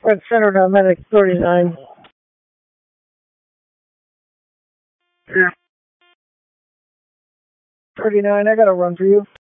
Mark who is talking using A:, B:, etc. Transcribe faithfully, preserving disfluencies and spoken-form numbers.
A: Red Center to Medic thirty-nine. Yeah. thirty-nine, I got a run for you.